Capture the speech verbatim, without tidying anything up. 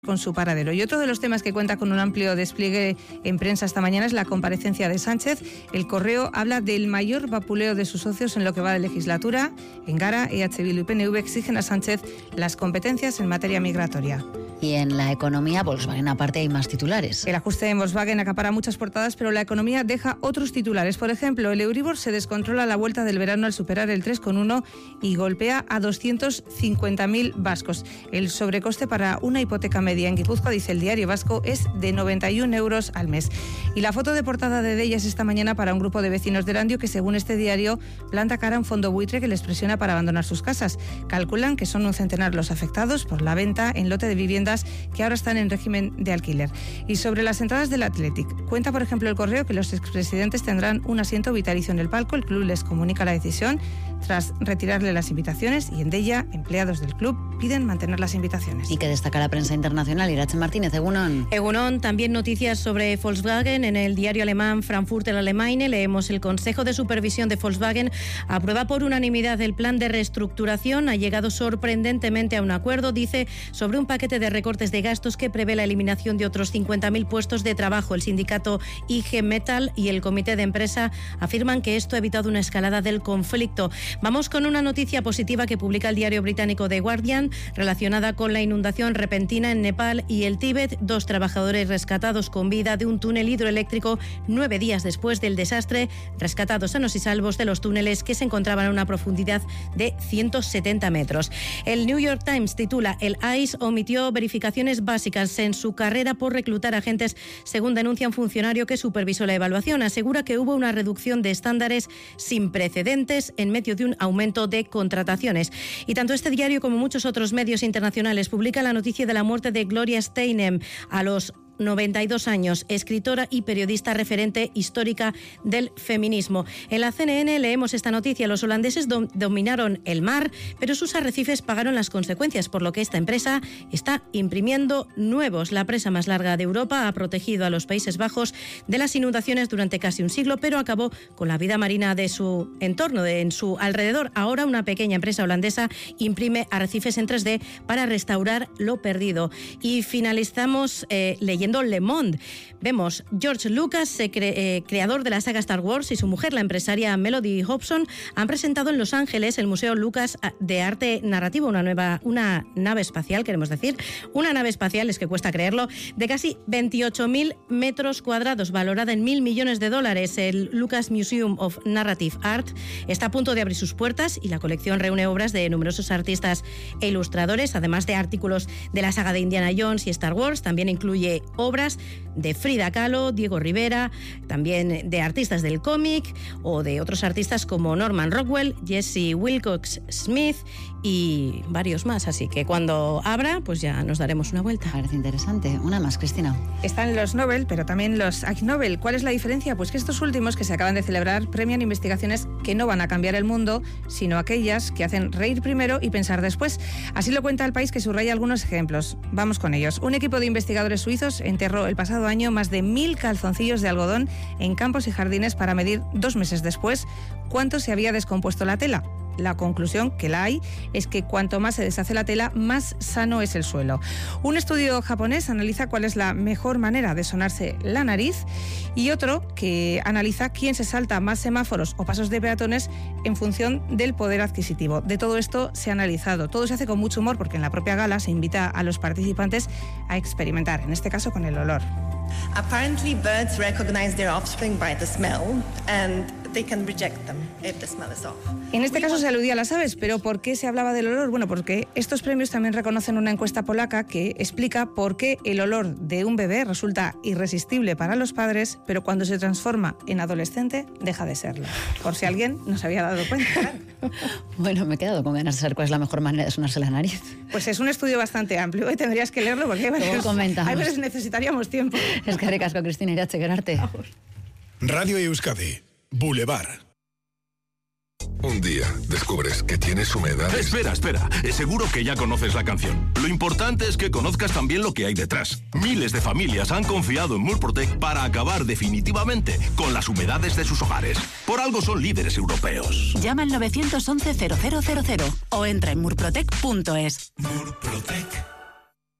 con su paradero. Y otro de los temas que cuenta con un amplio despliegue en prensa esta mañana es la comparecencia de Sánchez. El Correo habla del mayor vapuleo de sus socios en lo que va de legislatura. En Gara, E H Bildu y P N V exigen a Sánchez las competencias en materia migratoria. Y en la economía, Volkswagen aparte hay más titulares. El ajuste en Volkswagen acapara muchas portadas, pero la economía deja otros titulares. Por ejemplo, el Euribor se descontrola a la vuelta del verano al superar el tres coma uno y golpea a doscientos cincuenta mil vascos. El sobrecoste para una hipoteca media en Guipúzcoa, dice el Diario Vasco, es de noventa y un euros al mes. Y la foto de portada de Deia es esta mañana para un grupo de vecinos de Erandio que, según este diario, planta cara a un fondo buitre que les presiona para abandonar sus casas. Calculan que son un centenar los afectados por la venta en lote de viviendas que ahora están en régimen de alquiler. Y sobre las entradas del Athletic, cuenta, por ejemplo, el Correo que los expresidentes tendrán un asiento vitalicio en el palco. El club les comunica la decisión tras retirarle las invitaciones y en Deia, empleados del club piden mantener las invitaciones. Y que destaca la prensa internacional. Irache Martínez, Egunon. Egunon, también noticias sobre Volkswagen. En el diario alemán Frankfurter Allgemeine leemos: el Consejo de Supervisión de Volkswagen aprueba por unanimidad el plan de reestructuración. Ha llegado sorprendentemente a un acuerdo, dice, sobre un paquete de recortes de gastos que prevé la eliminación de otros cincuenta mil puestos de trabajo. El sindicato I G Metall y el comité de empresa afirman que esto ha evitado una escalada del conflicto. Vamos con una noticia positiva que publica el diario británico The Guardian, relacionada con la inundación repentina en Nepal y el Tíbet. Dos trabajadores rescatados con vida de un túnel hidroeléctrico nueve días después del desastre, rescatados sanos y salvos de los túneles que se encontraban a una profundidad de ciento setenta metros. El New York Times titula: el I C E omitió verificaciones básicas en su carrera por reclutar agentes, según denuncia un funcionario que supervisó la evaluación. Asegura que hubo una reducción de estándares sin precedentes en medio de un aumento de contrataciones. Y tanto este diario como muchos otros medios internacionales publican la noticia de la muerte de Gloria Steinem a los noventa y dos años, escritora y periodista referente histórica del feminismo. En la C N N leemos esta noticia: los holandeses dom- dominaron el mar, pero sus arrecifes pagaron las consecuencias, por lo que esta empresa está imprimiendo nuevos. La presa más larga de Europa ha protegido a los Países Bajos de las inundaciones durante casi un siglo, pero acabó con la vida marina de su entorno, de en su alrededor. Ahora una pequeña empresa holandesa imprime arrecifes en tres D para restaurar lo perdido. Y finalizamos eh, leyendo Le Monde. Vemos George Lucas, eh, cre- eh, creador de la saga Star Wars, y su mujer, la empresaria Melody Hobson, han presentado en Los Ángeles el Museo Lucas de Arte Narrativo, una nueva una nave espacial, queremos decir, una nave espacial, es que cuesta creerlo, de casi veintiocho mil metros cuadrados, valorada en mil millones de dólares. El Lucas Museum of Narrative Art está a punto de abrir sus puertas y la colección reúne obras de numerosos artistas e ilustradores, además de artículos de la saga de Indiana Jones y Star Wars. También incluye obras de Frida Kahlo, Diego Rivera, también de artistas del cómic o de otros artistas como Norman Rockwell, Jesse Wilcox Smith y varios más. Así que cuando abra, pues ya nos daremos una vuelta. Parece interesante. Una más, Cristina. Están los Nobel, pero también los Ig Nobel. ¿Cuál es la diferencia? Pues que estos últimos, que se acaban de celebrar, premian investigaciones que no van a cambiar el mundo, sino aquellas que hacen reír primero y pensar después. Así lo cuenta El País, que subraya algunos ejemplos. Vamos con ellos. Un equipo de investigadores suizos enterró el pasado año más de mil calzoncillos de algodón en campos y jardines para medir dos meses después cuánto se había descompuesto la tela. La conclusión, que la hay, es que cuanto más se deshace la tela, más sano es el suelo. Un estudio japonés analiza cuál es la mejor manera de sonarse la nariz, y otro que analiza quién se salta más semáforos o pasos de peatones en función del poder adquisitivo. De todo esto se ha analizado. Todo se hace con mucho humor porque en la propia gala se invita a los participantes a experimentar, en este caso con el olor. Apparently, birds recognize their offspring by the smell and they can reject them if the smell is off. En este caso se aludía a las aves, pero ¿por qué se hablaba del olor? Bueno, porque estos premios también reconocen una encuesta polaca que explica por qué el olor de un bebé resulta irresistible para los padres, pero cuando se transforma en adolescente deja de serlo. Por si alguien no se había dado cuenta. Bueno, me he quedado con ganas de saber cuál es la mejor manera de sonarse la nariz. Pues es un estudio bastante amplio, ¿eh? Tendrías que leerlo porque hay veces, hay veces necesitaríamos tiempo. Es que ricasco, Cristina Irache, querarte. Radio Euskadi, Boulevard. Un día descubres que tienes humedad. Espera, espera. Seguro que ya conoces la canción. Lo importante es que conozcas también lo que hay detrás. Miles de familias han confiado en Murprotec para acabar definitivamente con las humedades de sus hogares. Por algo son líderes europeos. Llama al nueve once cero cero cero cero o entra en murprotec punto es. Murprotec.